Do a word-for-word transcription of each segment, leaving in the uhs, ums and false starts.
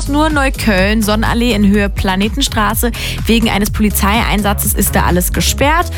Ort nur Neukölln, Sonnenallee in Höhe Planetenstraße. Wegen eines Polizeieinsatzes ist da alles gesperrt.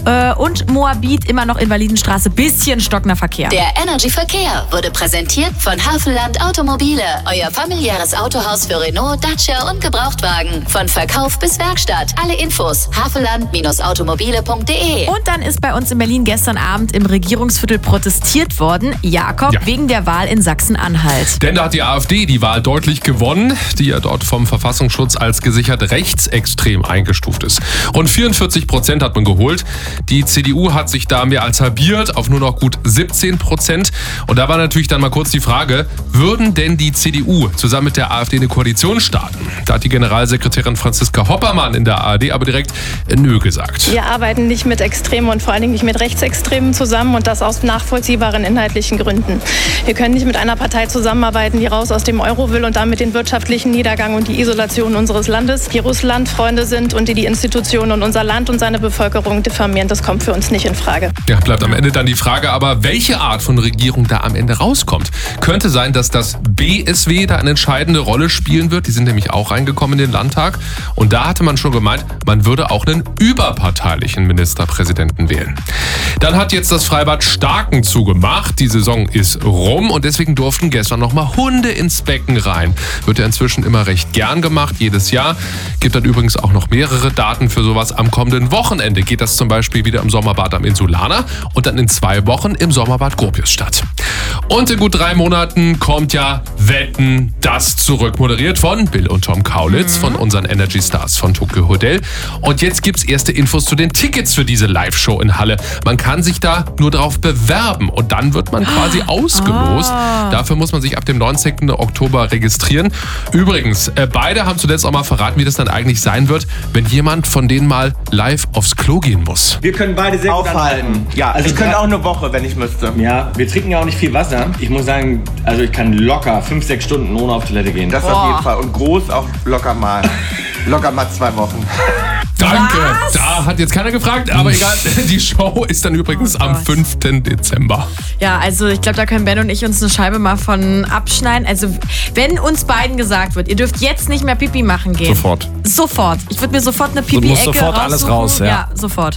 Und Moabit immer noch Invalidenstraße, bisschen stockender Verkehr. Der Energy Verkehr wurde präsentiert von Havelland Automobile. Euer familiäres Autohaus für Renault, Dacia und Gebrauchtwagen. Von Verkauf bis Werkstatt. Alle Infos havelland Automobile punkt de. Und dann ist bei uns in Berlin gestern Abend im Regierungsviertel protestiert worden. Jakob, ja. wegen der Wahl in Sachsen-Anhalt. Denn da hat die AfD die Wahl deutlich gewonnen, die ja dort vom Verfassungsschutz als gesichert rechtsextrem eingestuft ist. Rund vierundvierzig Prozent hat man geholt. Die C D U hat sich da mehr als halbiert auf nur noch gut siebzehn Prozent. Und da war natürlich dann mal kurz die Frage, würden denn die C D U zusammen mit der AfD eine Koalition starten? Da hat die Generalsekretärin Franziska Hoppermann in der A R D aber direkt nö gesagt. Wir arbeiten nicht mit Extremen und vor allen Dingen nicht mit Rechtsextremen zusammen und das aus nachvollziehbaren inhaltlichen Gründen. Wir können nicht mit einer Partei zusammenarbeiten, die raus aus dem Euro will und damit den wirtschaftlichen Niedergang und die Isolation unseres Landes, die Russland-Freunde sind und die die Institutionen und unser Land und seine Bevölkerung diffamieren. Das kommt für uns nicht in Frage. Ja, bleibt am Ende dann die Frage aber, welche Art von Regierung da am Ende rauskommt. Könnte sein, dass das B S W da eine entscheidende Rolle spielen wird. Die sind nämlich auch reingekommen in den Landtag. Und da hatte man schon gemeint, man würde auch einen überparteilichen Ministerpräsidenten wählen. Dann hat jetzt das Freibad Starken zugemacht. Die Saison ist rum und deswegen durften gestern nochmal Hunde ins Becken rein. Wird ja inzwischen immer recht gern gemacht, jedes Jahr. Gibt dann übrigens auch noch mehrere Daten für sowas. Am kommenden Wochenende geht das zum Beispiel wieder im Sommerbad am Insulaner und dann in zwei Wochen im Sommerbad Gropius statt. Und in gut drei Monaten kommt ja Wetten, das zurück. Moderiert von Bill und Tom Kaulitz, mhm. von unseren Energy Stars von Tokyo Hotel. Und jetzt gibt's erste Infos zu den Tickets für diese Live-Show in Halle. Man kann sich da nur drauf bewerben und dann wird man quasi ausgelost. Oh. Dafür muss man sich ab dem neunzehnten Oktober registrieren. Übrigens, äh, beide haben zuletzt auch mal verraten, wie das dann eigentlich sein wird, wenn jemand von denen mal live aufs Klo gehen muss. Wir können beide sehr gut aufhalten. Ja, also ich könnte auch eine Woche, wenn ich müsste. Ja, wir trinken ja auch nicht viel Wasser. Ich muss sagen, also ich kann locker fünf, sechs Stunden ohne auf Toilette gehen. Das Boah. auf jeden Fall. Und groß auch locker mal. Locker mal zwei Wochen. Danke. Was? Da hat jetzt keiner gefragt, aber egal. Die Show ist dann übrigens oh am fünften Dezember. Ja, also ich glaube, da können Ben und ich uns eine Scheibe mal von abschneiden. Also wenn uns beiden gesagt wird, ihr dürft jetzt nicht mehr Pipi machen gehen. Sofort. Sofort. Ich würde mir sofort eine Du musst Pipi-Ecke sofort alles raus, ja. Ja, sofort.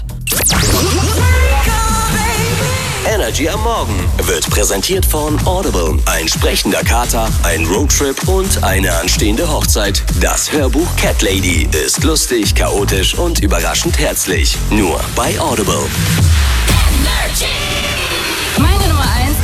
Energy am Morgen wird präsentiert von Audible. Ein sprechender Kater, ein Roadtrip und eine anstehende Hochzeit. Das Hörbuch Cat Lady ist lustig, chaotisch und überraschend herzlich. Nur bei Audible.